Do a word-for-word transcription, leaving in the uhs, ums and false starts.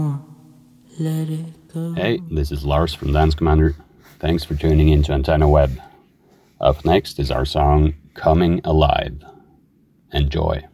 Let it go. Hey, this is Lars from Dance Commander. Thanks for tuning in to Antenna Web. Up next is our song Coming Alive. Enjoy.